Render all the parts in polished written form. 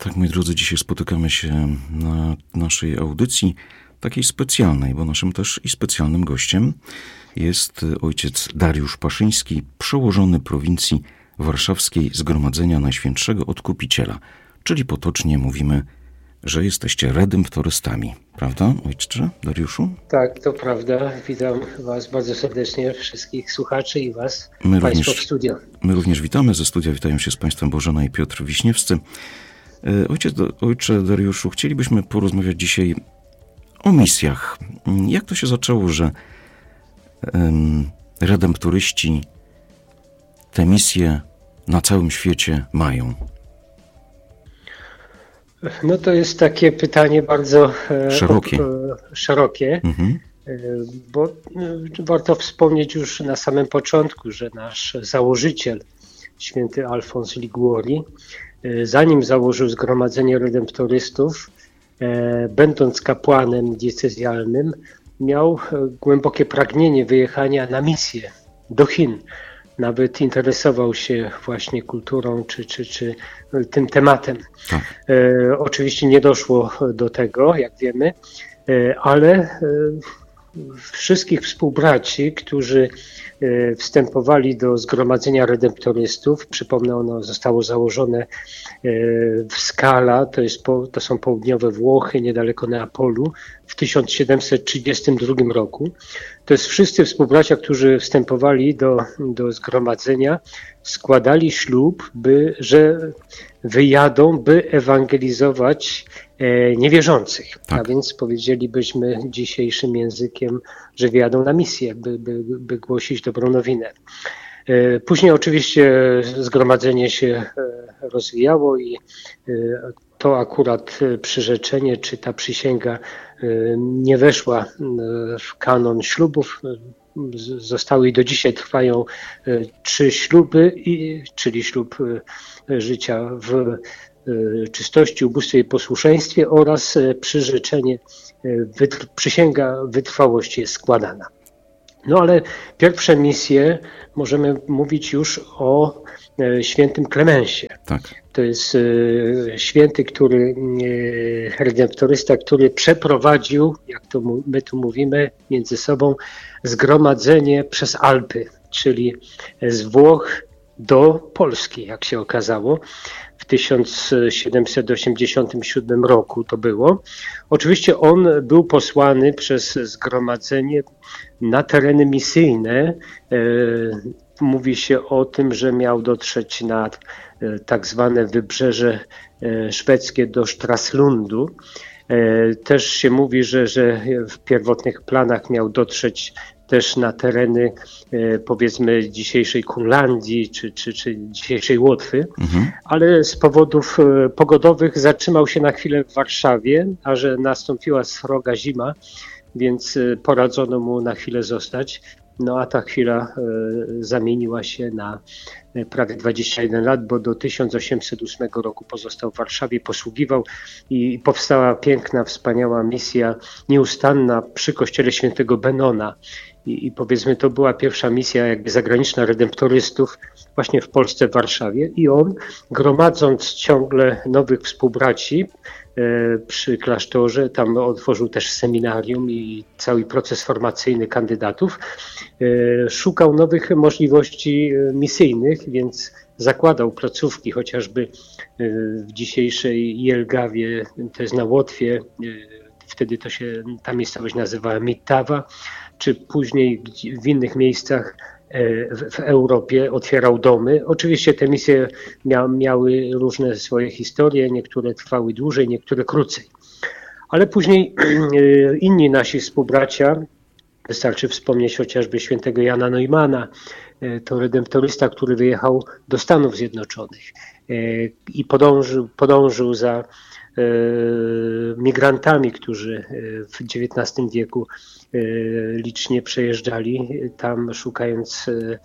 Tak, moi drodzy, dzisiaj spotykamy się na naszej audycji, takiej specjalnej, bo naszym też i specjalnym gościem jest ojciec Dariusz Paszyński, przełożony prowincji warszawskiej Zgromadzenia Najświętszego Odkupiciela, czyli potocznie mówimy, że jesteście redemptorystami. Prawda, ojcze Dariuszu? Tak, to prawda. Witam Was bardzo serdecznie, wszystkich słuchaczy i Was, Państwo w studio. My również witamy. Ze studia witają się z Państwem Bożena i Piotr Wiśniewscy. Ojcze Dariuszu, chcielibyśmy porozmawiać dzisiaj o misjach. Jak to się zaczęło, że redemptoryści te misje na całym świecie mają? No to jest takie pytanie bardzo szerokie, bo warto wspomnieć już na samym początku, że nasz założyciel, święty Alfons Liguori, zanim założył Zgromadzenie Redemptorystów, będąc kapłanem diecezjalnym, miał głębokie pragnienie wyjechania na misję do Chin. Nawet interesował się właśnie kulturą czy tym tematem. Tak. Oczywiście nie doszło do tego, jak wiemy, ale wszystkich współbraci, którzy wstępowali do Zgromadzenia Redemptorystów, przypomnę, ono zostało założone w Scala, to są południowe Włochy, niedaleko Neapolu, w 1732 roku. To jest wszyscy współbracia, którzy wstępowali do zgromadzenia, składali ślub, że wyjadą, by ewangelizować niewierzących. Tak. A więc powiedzielibyśmy dzisiejszym językiem, że wyjadą na misję, by głosić dobrą nowinę. Później oczywiście zgromadzenie się rozwijało i to akurat przyrzeczenie, czy ta przysięga nie weszła w kanon ślubów. Zostały i do dzisiaj trwają 3 śluby, czyli ślub życia w czystości, ubóstwie i posłuszeństwie oraz przyrzeczenie, przysięga wytrwałości jest składana. No ale pierwsze misje możemy mówić już o świętym Klemensie. Tak. To jest święty, redemptorysta, który przeprowadził, jak to my tu mówimy między sobą, zgromadzenie przez Alpy, czyli z Włoch do Polski, jak się okazało. W 1787 roku to było. Oczywiście on był posłany przez zgromadzenie na tereny misyjne. Mówi się o tym, że miał dotrzeć na tak zwane wybrzeże szwedzkie do Stralsundu. Też się mówi, że w pierwotnych planach miał dotrzeć też na tereny, powiedzmy, dzisiejszej Kurlandii czy dzisiejszej Łotwy, ale z powodów pogodowych zatrzymał się na chwilę w Warszawie, a że nastąpiła sroga zima, więc poradzono mu na chwilę zostać. No a ta chwila zamieniła się na prawie 21 lat, bo do 1808 roku pozostał w Warszawie, posługiwał i powstała piękna, wspaniała misja nieustanna przy kościele świętego Benona. I powiedzmy, to była pierwsza misja jakby zagraniczna redemptorystów właśnie w Polsce, w Warszawie. I on, gromadząc ciągle nowych współbraci przy klasztorze, tam otworzył też seminarium i cały proces formacyjny kandydatów, szukał nowych możliwości misyjnych, więc zakładał placówki, chociażby w dzisiejszej Jelgawie, to jest na Łotwie, wtedy to się ta miejscowość nazywała Mittawa, czy później w innych miejscach w Europie otwierał domy. Oczywiście te misje miały różne swoje historie, niektóre trwały dłużej, niektóre krócej. Ale później inni nasi współbracia, wystarczy wspomnieć chociażby świętego Jana Neumana, to redemptorysta, który wyjechał do Stanów Zjednoczonych i podążył za migrantami, którzy w XIX wieku licznie przejeżdżali tam, szukając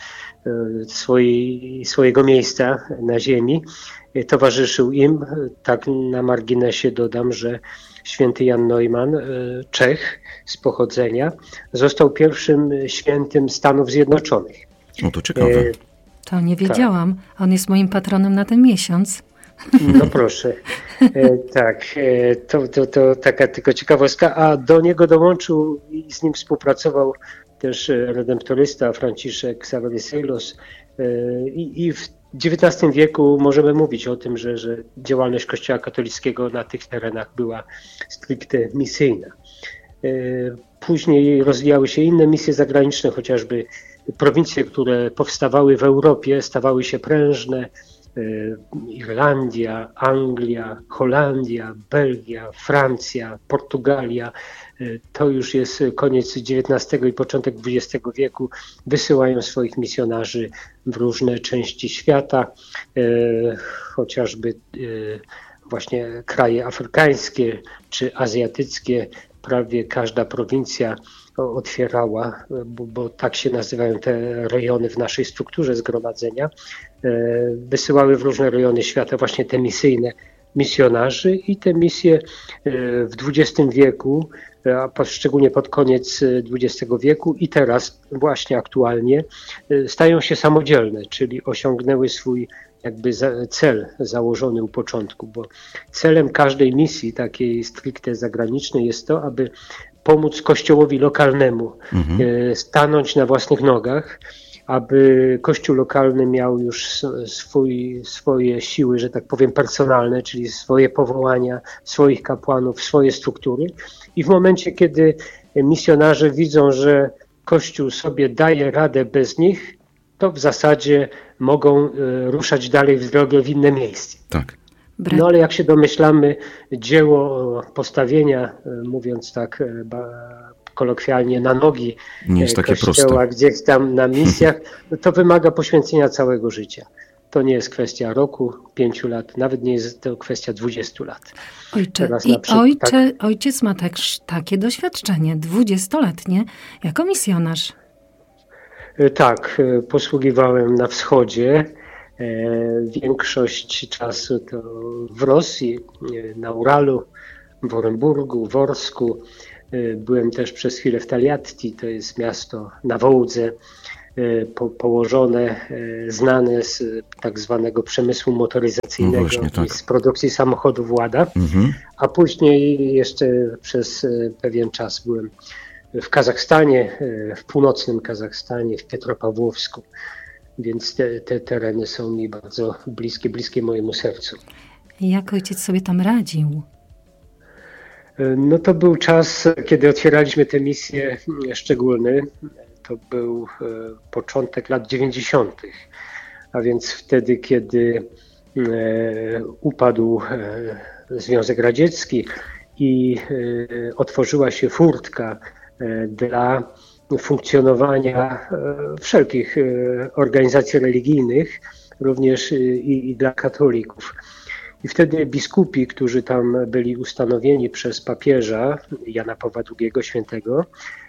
swojego miejsca na ziemi. Towarzyszył im. Tak na marginesie dodam, że święty Jan Neumann, Czech z pochodzenia, został pierwszym świętym Stanów Zjednoczonych. O, to ciekawe. To nie wiedziałam. On jest moim patronem na ten miesiąc. No proszę. Tak, to taka tylko ciekawostka. A do niego dołączył i z nim współpracował też redemptorysta Franciszek Xavier-Seilos. I w XIX wieku możemy mówić o tym, że działalność Kościoła katolickiego na tych terenach była stricte misyjna. Później rozwijały się inne misje zagraniczne, chociażby prowincje, które powstawały w Europie, stawały się prężne. Irlandia, Anglia, Holandia, Belgia, Francja, Portugalia. To już jest koniec XIX i początek XX wieku. Wysyłają swoich misjonarzy w różne części świata, chociażby właśnie kraje afrykańskie czy azjatyckie. Prawie każda prowincja otwierała, bo tak się nazywają te rejony w naszej strukturze zgromadzenia, wysyłały w różne rejony świata właśnie te misyjne misjonarzy i te misje w XX wieku, a szczególnie pod koniec XX wieku i teraz właśnie aktualnie stają się samodzielne, czyli osiągnęły swój jakby cel założony u początku, bo celem każdej misji takiej stricte zagranicznej jest to, aby pomóc kościołowi lokalnemu stanąć na własnych nogach, aby kościół lokalny miał już swoje siły, że tak powiem, personalne, czyli swoje powołania, swoich kapłanów, swoje struktury. I w momencie, kiedy misjonarze widzą, że kościół sobie daje radę bez nich, to w zasadzie mogą ruszać dalej w drogę w inne miejsce. Tak. No ale jak się domyślamy, dzieło postawienia, mówiąc tak kolokwialnie, na nogi nie jest takie kościoła proste. gdzieś tam na misjach, to wymaga poświęcenia całego życia. To nie jest kwestia roku, 5 lat, nawet nie jest to kwestia 20 lat. Ojciec ma też takie doświadczenie 20-letnie jako misjonarz. Tak, posługiwałem na wschodzie. Większość czasu to w Rosji, na Uralu, w Oremburgu, w Orsku. Byłem też przez chwilę w Taliatti, to jest miasto na Wołdze, położone, znane z tak zwanego przemysłu motoryzacyjnego, właśnie, tak. z produkcji samochodów Łada. A później jeszcze przez pewien czas byłem w Kazachstanie, w północnym Kazachstanie, w Pietropawłowsku. Więc te tereny są mi bardzo bliskie mojemu sercu. Jak ojciec sobie tam radził? No to był czas, kiedy otwieraliśmy te misje szczególny. To był początek lat 90., a więc wtedy, kiedy upadł Związek Radziecki i otworzyła się furtka dla funkcjonowania wszelkich organizacji religijnych, również i dla katolików. I wtedy biskupi, którzy tam byli ustanowieni przez papieża Jana Pawła II Świętego,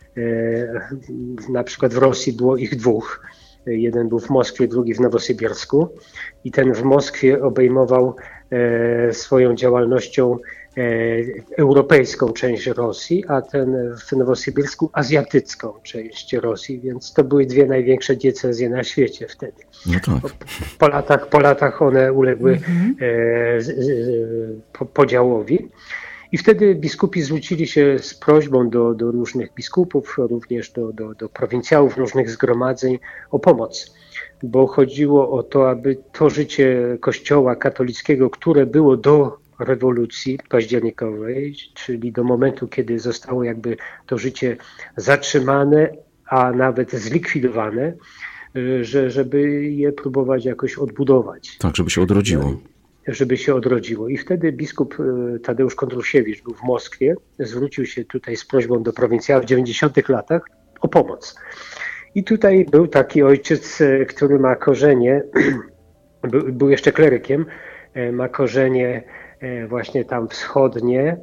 na przykład w Rosji było ich 2. Jeden był w Moskwie, drugi w Nowosybirsku i ten w Moskwie obejmował swoją działalnością europejską część Rosji, a ten w Nowosybirsku azjatycką część Rosji, więc to były 2 największe diecezje na świecie wtedy. No tak. Po latach one uległy podziałowi. I wtedy biskupi zwrócili się z prośbą do różnych biskupów, również do prowincjałów różnych zgromadzeń o pomoc, bo chodziło o to, aby to życie Kościoła katolickiego, które było do rewolucji październikowej, czyli do momentu, kiedy zostało jakby to życie zatrzymane, a nawet zlikwidowane, żeby je próbować jakoś odbudować. Tak, żeby się odrodziło. Żeby się odrodziło. I wtedy biskup Tadeusz Kondrusiewicz był w Moskwie, zwrócił się tutaj z prośbą do prowincjałów w 90. latach o pomoc. I tutaj był taki ojciec, który ma korzenie, był jeszcze klerykiem, ma korzenie właśnie tam wschodnie,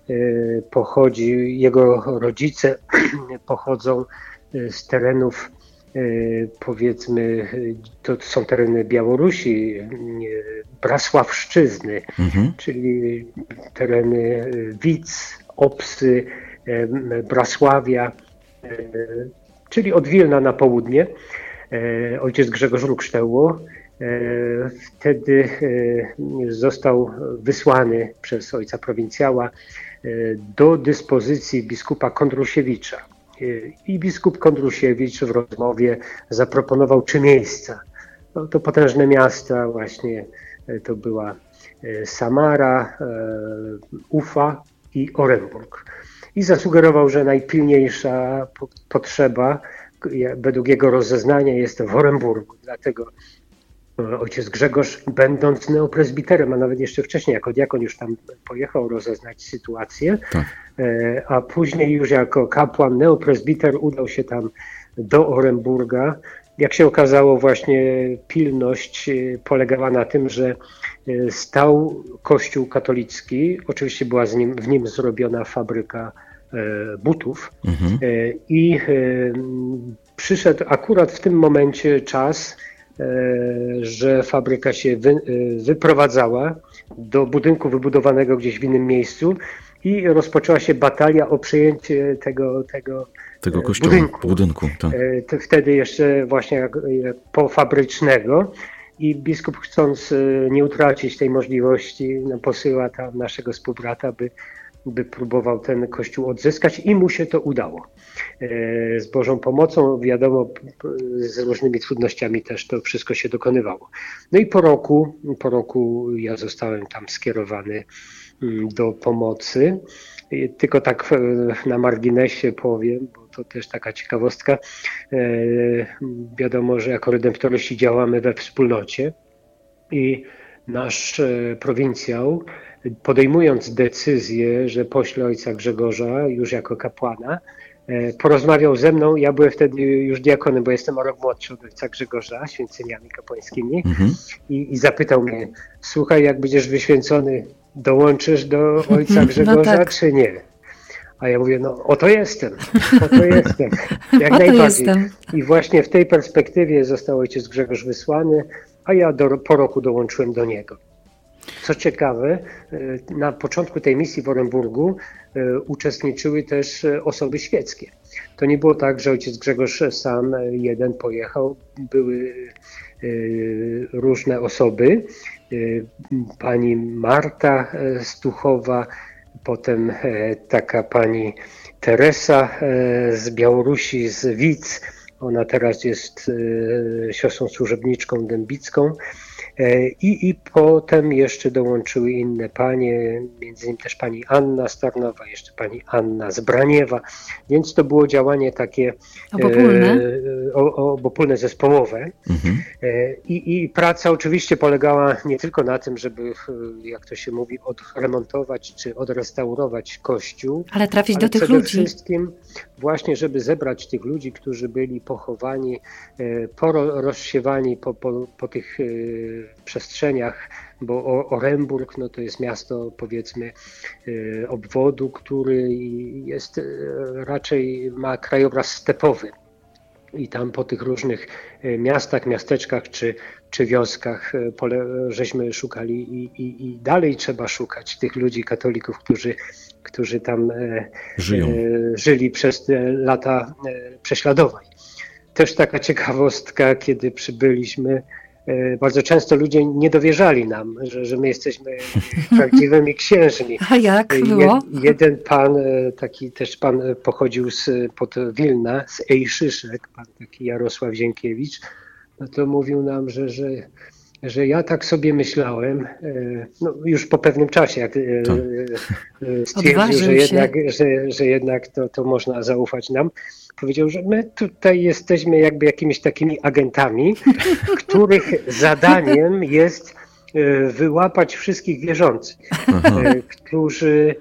jego rodzice pochodzą z terenów, powiedzmy, to są tereny Białorusi, Brasławszczyzny, czyli tereny Wic, Opsy, Brasławia, czyli od Wilna na południe. Ojciec Grzegorz Rukształło Wtedy został wysłany przez ojca prowincjała do dyspozycji biskupa Kondrusiewicza. I biskup Kondrusiewicz w rozmowie zaproponował 3 miejsca. No, to potężne miasta właśnie, to była Samara, Ufa i Orenburg. I zasugerował, że najpilniejsza potrzeba według jego rozeznania jest w Orenburgu. Dlatego ojciec Grzegorz, będąc neopresbiterem, a nawet jeszcze wcześniej jako diakon, już tam pojechał rozeznać sytuację, tak. A później już jako kapłan, neopresbiter udał się tam do Orenburga. Jak się okazało, właśnie pilność polegała na tym, że stał Kościół katolicki, oczywiście była w nim zrobiona fabryka butów i przyszedł akurat w tym momencie czas, że fabryka się wyprowadzała do budynku wybudowanego gdzieś w innym miejscu i rozpoczęła się batalia o przejęcie tego kościoła, budynku. Tak. Wtedy jeszcze właśnie pofabrycznego. I biskup, chcąc nie utracić tej możliwości, posyła tam naszego współbrata, by próbował ten kościół odzyskać i mu się to udało. Z Bożą pomocą, wiadomo, z różnymi trudnościami też to wszystko się dokonywało. No i po roku ja zostałem tam skierowany do pomocy. Tylko tak na marginesie powiem, bo to też taka ciekawostka. Wiadomo, że jako redemptoryści działamy we wspólnocie i nasz prowincjał, podejmując decyzję, że pośle ojca Grzegorza już jako kapłana, porozmawiał ze mną. Ja byłem wtedy już diakonem, bo jestem o rok młodszy od ojca Grzegorza, święceniami kapłańskimi, i zapytał mnie: słuchaj, jak będziesz wyświęcony, dołączysz do ojca Grzegorza, no tak, czy nie? A ja mówię, no oto jestem, jak najbardziej. I właśnie w tej perspektywie został ojciec Grzegorz wysłany, a ja po roku dołączyłem do niego. Co ciekawe, na początku tej misji w Orenburgu uczestniczyły też osoby świeckie. To nie było tak, że ojciec Grzegorz sam jeden pojechał, były różne osoby. Pani Marta Stuchowa, potem taka pani Teresa z Białorusi, z Widz. Ona teraz jest siostrą służebniczką dębicką. I potem jeszcze dołączyły inne panie, między innymi też pani Anna Starnowa, jeszcze pani Anna z Braniewa, więc to było działanie takie obopólne, zespołowe. I praca oczywiście polegała nie tylko na tym, żeby, jak to się mówi, odremontować czy odrestaurować kościół, ale trafić do tych przede ludzi. wszystkim właśnie, żeby zebrać tych ludzi, którzy byli pochowani, rozsiewani po tych przestrzeniach, bo Orenburg no to jest miasto, powiedzmy, obwodu, który jest raczej ma krajobraz stepowy. I tam po tych różnych miastach, miasteczkach czy wioskach żeśmy szukali i dalej trzeba szukać tych ludzi, katolików, którzy tam żyli przez te lata prześladowań. Też taka ciekawostka, kiedy przybyliśmy, bardzo często ludzie nie dowierzali nam, że my jesteśmy prawdziwymi księżmi. A jak było? Jeden pan, taki też pan pochodził spod Wilna, z Ejszyszek, pan taki Jarosław Zienkiewicz, no to mówił nam, że ja tak sobie myślałem, no już po pewnym czasie, jak stwierdził, że jednak to można zaufać nam, powiedział, że my tutaj jesteśmy jakby jakimiś takimi agentami, których zadaniem jest wyłapać wszystkich wierzących, którzy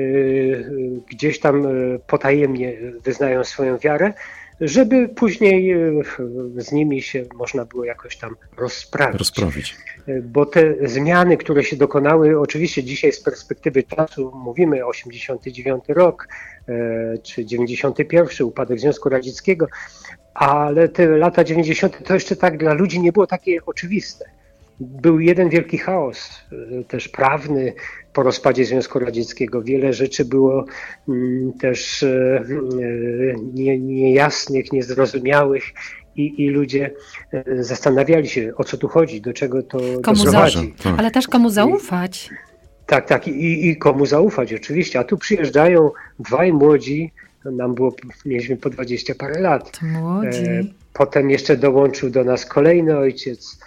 gdzieś tam potajemnie wyznają swoją wiarę, żeby później z nimi się można było jakoś tam rozprawić. Bo te zmiany, które się dokonały, oczywiście dzisiaj z perspektywy czasu mówimy 89 rok czy 91, upadek Związku Radzieckiego, ale te lata 90 to jeszcze tak dla ludzi nie było takie oczywiste. Był jeden wielki chaos, też prawny po rozpadzie Związku Radzieckiego. Wiele rzeczy było też niejasnych, niezrozumiałych i ludzie zastanawiali się, o co tu chodzi, do czego to Komu doprowadzi. Ale też komu zaufać. Tak, i komu zaufać oczywiście. A tu przyjeżdżają dwaj młodzi, mieliśmy po 20 parę lat. To młodzi. Potem jeszcze dołączył do nas kolejny ojciec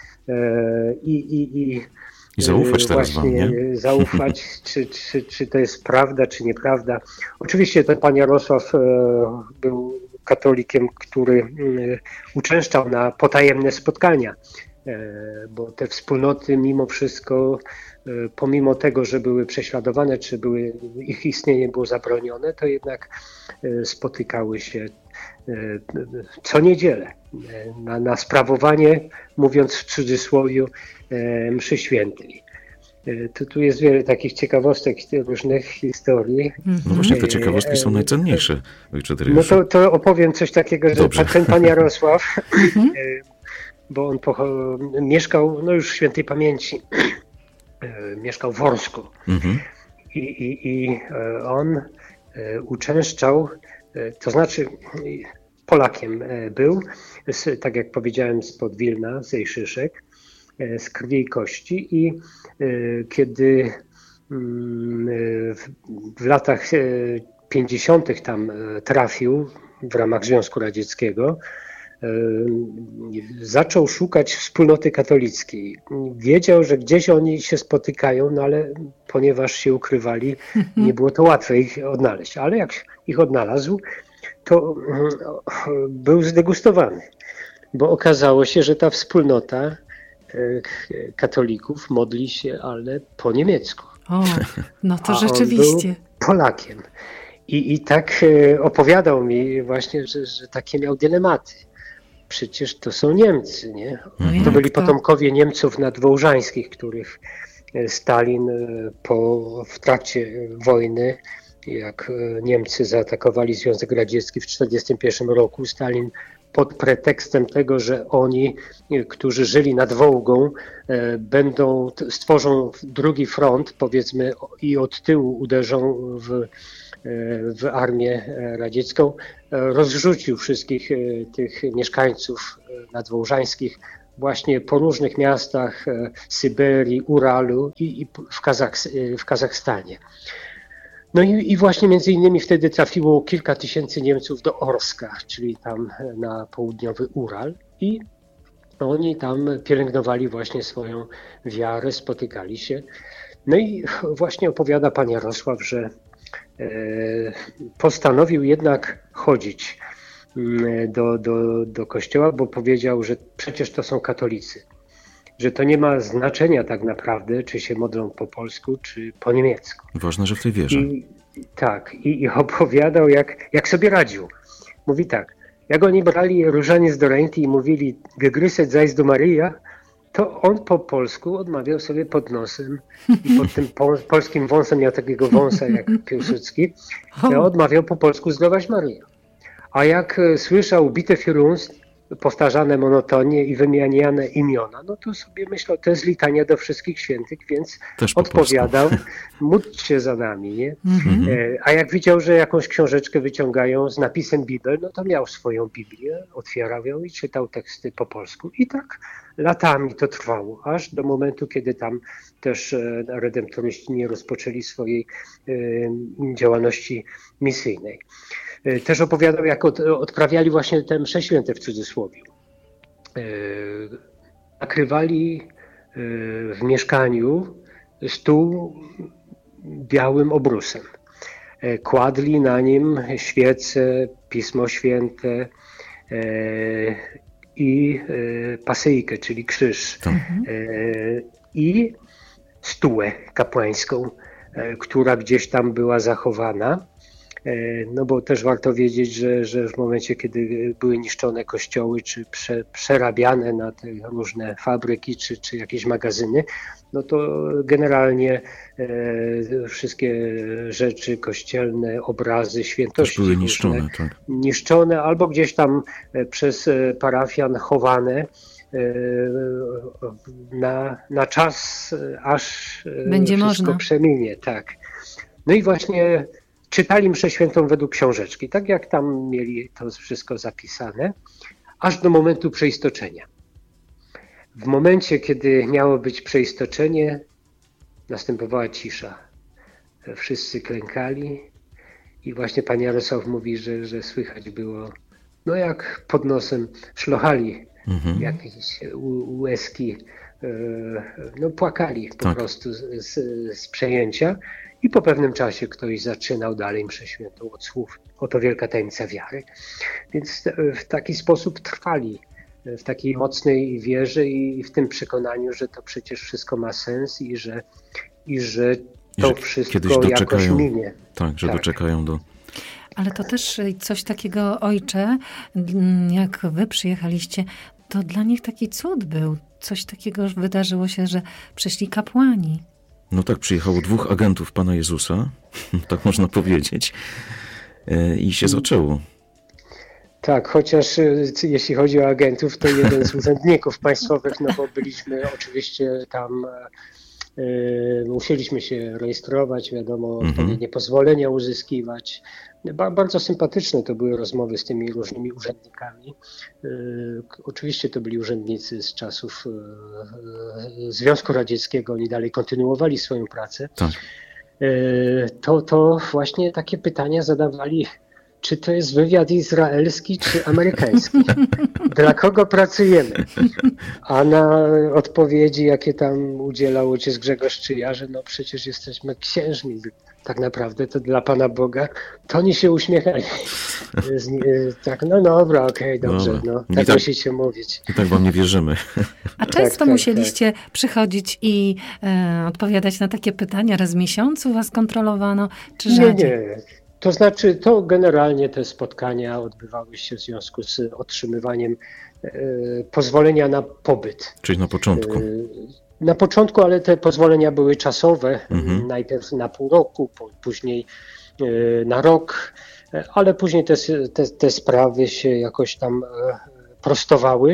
I zaufać teraz wam, nie? Zaufać, czy to jest prawda, czy nieprawda. Oczywiście ten pan Jarosław był katolikiem, który uczęszczał na potajemne spotkania, bo te wspólnoty mimo wszystko, pomimo tego, że były prześladowane, czy ich istnienie było zabronione, to jednak spotykały się co niedzielę na sprawowanie, mówiąc w cudzysłowie, mszy świętej. Tu jest wiele takich ciekawostek, różnych historii. No właśnie, te ciekawostki są najcenniejsze, ojcze Dariuszu. No to opowiem coś takiego, że ten pan Jarosław, bo on mieszkał, no już świętej pamięci, mieszkał w Orsku. I on uczęszczał, to znaczy Polakiem był, tak jak powiedziałem, spod Wilna, z Ejszyszek, z krwi i kości, i kiedy w latach 50. tam trafił w ramach Związku Radzieckiego, zaczął szukać wspólnoty katolickiej. Wiedział, że gdzieś oni się spotykają, no ale ponieważ się ukrywali, nie było to łatwe ich odnaleźć. Ale jak ich odnalazł, to był zdegustowany, bo okazało się, że ta wspólnota katolików modli się, ale po niemiecku. O, no to rzeczywiście. On był Polakiem. I tak opowiadał mi właśnie, że takie miał dylematy. Przecież to są Niemcy, nie? To byli potomkowie Niemców nadwołżańskich, których Stalin w trakcie wojny, jak Niemcy zaatakowali Związek Radziecki w 1941 roku, Stalin pod pretekstem tego, że oni, którzy żyli nad Wołgą, stworzą drugi front, powiedzmy, i od tyłu uderzą w armię radziecką, rozrzucił wszystkich tych mieszkańców nadwołżańskich właśnie po różnych miastach Syberii, Uralu i w Kazachstanie. No i właśnie między innymi wtedy trafiło kilka tysięcy Niemców do Orska, czyli tam na południowy Ural, i oni tam pielęgnowali właśnie swoją wiarę, spotykali się. No i właśnie opowiada pan Jarosław, że postanowił jednak chodzić do kościoła, bo powiedział, że przecież to są katolicy, że to nie ma znaczenia tak naprawdę, czy się modlą po polsku, czy po niemiecku. Ważne, że w tej wierze. I opowiadał, jak sobie radził. Mówi tak, jak oni brali różaniec do ręki i mówili "Gegrüßet seist du Maria", to on po polsku odmawiał sobie pod nosem i pod tym polskim wąsem, miał takiego wąsa jak Piłsudski, odmawiał po polsku "Zdrowaś Maryjo". A jak słyszał Bitte für uns, powtarzane monotonnie i wymieniane imiona, no to sobie myślał, to jest litania do wszystkich świętych, więc odpowiadał, módl się za nami, nie? A jak widział, że jakąś książeczkę wyciągają z napisem Bibel, no to miał swoją Biblię, otwierał ją i czytał teksty po polsku. I tak latami to trwało, aż do momentu, kiedy tam też redemptoryści nie rozpoczęli swojej działalności misyjnej. Też opowiadał, jak odprawiali właśnie te msze święte w cudzysłowie. Nakrywali w mieszkaniu stół białym obrusem. Kładli na nim świece, Pismo Święte i pasyjkę, czyli krzyż. I stułę kapłańską, która gdzieś tam była zachowana. No bo też warto wiedzieć, że w momencie, kiedy były niszczone kościoły, czy przerabiane na te różne fabryki, czy jakieś magazyny, no to generalnie wszystkie rzeczy kościelne, obrazy, świętości były niszczone, niszczone albo gdzieś tam przez parafian chowane na czas, aż będzie wszystko można przeminie. Tak. No i właśnie czytali mszę świętą według książeczki, tak jak tam mieli to wszystko zapisane, aż do momentu przeistoczenia. W momencie, kiedy miało być przeistoczenie, następowała cisza. Wszyscy klękali i właśnie pan Jarosław mówi, że słychać było, no jak pod nosem szlochali jakieś łezki, no płakali po prostu z przejęcia i po pewnym czasie ktoś zaczynał dalej mszę świętą od słów oto wielka tajemnica wiary. Więc w taki sposób trwali w takiej mocnej wierze i w tym przekonaniu, że to przecież wszystko ma sens i że to wszystko jakoś minie. Tak, że doczekają do... Ale to też coś takiego, ojcze, jak wy przyjechaliście, to dla nich taki cud był. Coś takiego wydarzyło się, że przyszli kapłani. No tak, przyjechało 2 agentów Pana Jezusa, tak można powiedzieć, i się zaczęło. Tak, chociaż jeśli chodzi o agentów, to jeden z urzędników państwowych, no bo byliśmy oczywiście tam, musieliśmy się rejestrować, wiadomo, odpowiednie pozwolenia uzyskiwać. Bardzo sympatyczne to były rozmowy z tymi różnymi urzędnikami. Oczywiście to byli urzędnicy z czasów Związku Radzieckiego, oni dalej kontynuowali swoją pracę. Tak. To właśnie takie pytania zadawali, czy to jest wywiad izraelski, czy amerykański? Dla kogo pracujemy? A na odpowiedzi, jakie tam udzielał ojciec Grzegorz Czyja, że no przecież jesteśmy księżmi, tak naprawdę to dla Pana Boga, to oni się uśmiechali. Tak, no dobra, okej, dobrze, no, tak musicie mówić. I tak wam nie wierzymy. A często musieliście przychodzić i odpowiadać na takie pytania? Raz w miesiącu was kontrolowano, czy rzadziej? Nie. To znaczy, to generalnie te spotkania odbywały się w związku z otrzymywaniem pozwolenia na pobyt. Czyli na początku? Na początku, ale te pozwolenia były czasowe. Najpierw na pół roku, później na rok, ale później te sprawy się jakoś tam prostowały,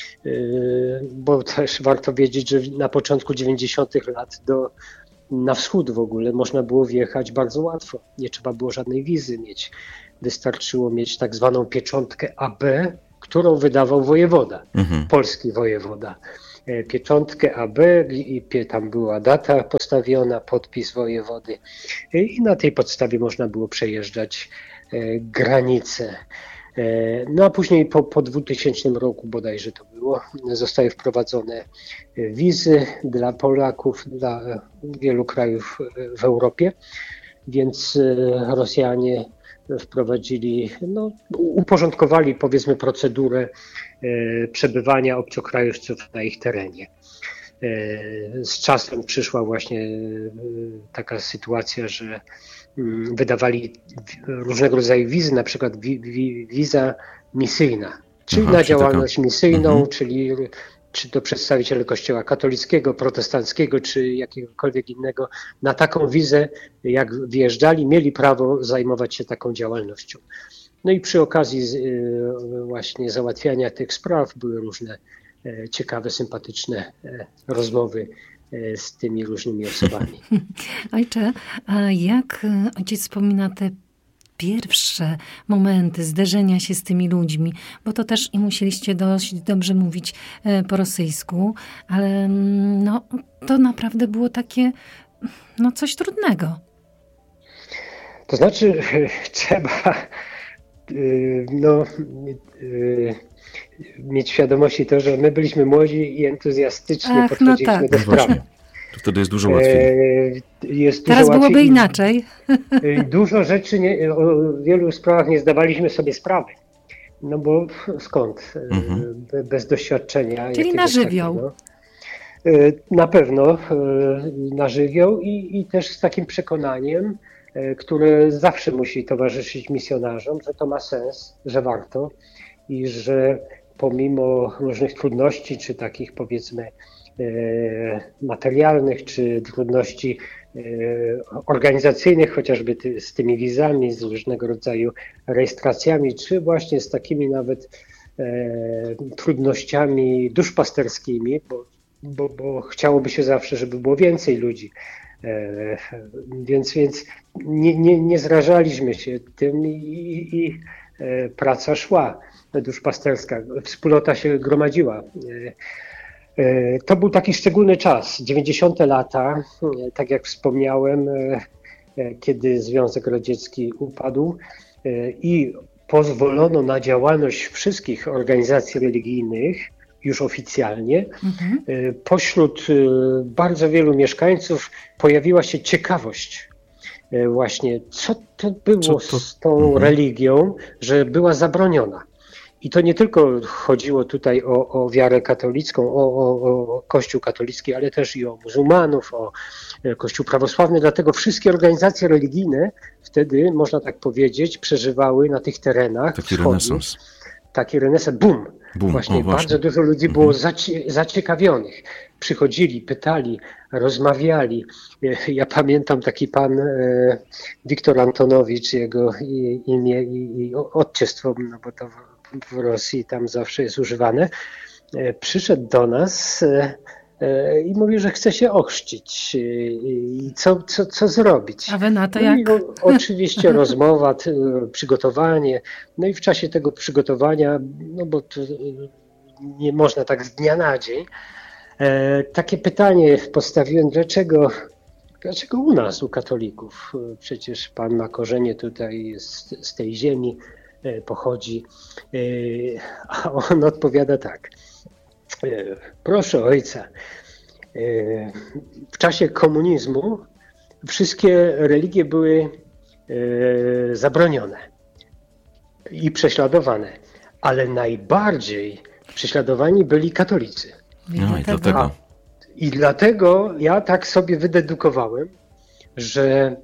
bo też warto wiedzieć, że na początku 90. lat na wschód w ogóle można było wjechać bardzo łatwo. Nie trzeba było żadnej wizy mieć. Wystarczyło mieć tak zwaną pieczątkę AB, którą wydawał wojewoda, polski wojewoda. Pieczątkę AB i tam była data postawiona, podpis wojewody i na tej podstawie można było przejeżdżać granice. No a później po 2000 roku bodajże to było, zostały wprowadzone wizy dla Polaków, dla wielu krajów w Europie, więc Rosjanie wprowadzili, no, uporządkowali powiedzmy procedurę przebywania obcokrajowców na ich terenie. Z czasem przyszła właśnie taka sytuacja, że wydawali różnego rodzaju wizy, na przykład wiza misyjna, czyli na działalność misyjną, czyli czy to przedstawiciele Kościoła katolickiego, protestanckiego, czy jakiegokolwiek innego, na taką wizę, jak wjeżdżali, mieli prawo zajmować się taką działalnością. No i przy okazji właśnie załatwiania tych spraw były różne ciekawe, sympatyczne rozmowy z tymi różnymi osobami. Ojcze, a jak ojciec wspomina te pierwsze momenty zderzenia się z tymi ludźmi, bo to też i musieliście dość dobrze mówić po rosyjsku, ale no, to naprawdę było takie coś trudnego. To znaczy trzeba mieć świadomości to, że my byliśmy młodzi i entuzjastycznie podchodziliśmy do sprawy. To wtedy jest dużo łatwiej. Teraz byłoby inaczej. Dużo rzeczy, o wielu sprawach nie zdawaliśmy sobie sprawy. No bo skąd? Bez doświadczenia. Czyli na żywioł. Takiego. Na pewno na żywioł i też z takim przekonaniem, które zawsze musi towarzyszyć misjonarzom, że to ma sens, że warto i że pomimo różnych trudności, czy takich powiedzmy materialnych, czy trudności organizacyjnych, chociażby z tymi wizami, z różnego rodzaju rejestracjami, czy właśnie z takimi nawet trudnościami duszpasterskimi, bo chciałoby się zawsze, żeby było więcej ludzi. Więc nie zrażaliśmy się tym i praca szła duszpasterska, wspólnota się gromadziła. To był taki szczególny czas, 90. lata, tak jak wspomniałem, kiedy Związek Radziecki upadł i pozwolono na działalność wszystkich organizacji religijnych, już oficjalnie. Pośród bardzo wielu mieszkańców pojawiła się ciekawość właśnie, co to było z tą religią, że była zabroniona. I to nie tylko chodziło tutaj o wiarę katolicką, o Kościół katolicki, ale też i o muzułmanów, o Kościół prawosławny. Dlatego wszystkie organizacje religijne wtedy, można tak powiedzieć, przeżywały na tych terenach taki renesans. Taki renesans, boom. Właśnie bardzo dużo ludzi było zaciekawionych. Przychodzili, pytali, rozmawiali. Ja pamiętam taki pan Wiktor Antonowicz, jego imię i odczyństwo, no bo to w Rosji tam zawsze jest używane. Przyszedł do nas i mówi, że chce się ochrzcić i co zrobić. A wy na to no jak? Oczywiście rozmowa, przygotowanie. No i w czasie tego przygotowania, no bo to nie można tak z dnia na dzień, takie pytanie postawiłem, dlaczego u nas, u katolików? Przecież pan ma korzenie tutaj, jest z tej ziemi, pochodzi. A on odpowiada tak. Proszę ojca, w czasie komunizmu wszystkie religie były zabronione i prześladowane, ale najbardziej prześladowani byli katolicy. No i dlatego. I dlatego ja tak sobie wydedukowałem, że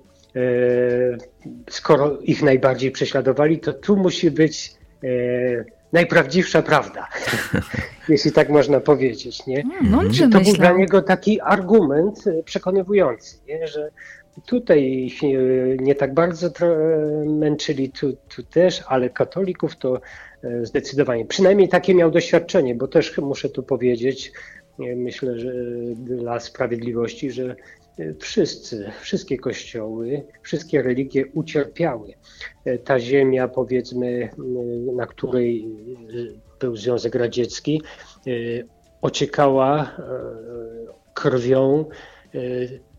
skoro ich najbardziej prześladowali, to tu musi być najprawdziwsza prawda, jeśli tak można powiedzieć, nie? Że to był dla niego taki argument przekonywujący, nie? Że tutaj ich nie tak bardzo męczyli, tu też, ale katolików to zdecydowanie. Przynajmniej takie miał doświadczenie, bo też muszę tu powiedzieć, myślę, że dla sprawiedliwości, że wszystkie kościoły, wszystkie religie ucierpiały. Ta ziemia, powiedzmy, na której był Związek Radziecki, ociekała krwią